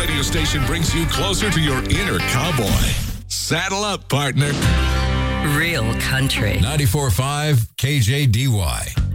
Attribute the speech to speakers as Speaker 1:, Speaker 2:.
Speaker 1: radio station brings you closer to your inner cowboy. Saddle up, partner.
Speaker 2: Real country.
Speaker 3: 94.5 KJDY.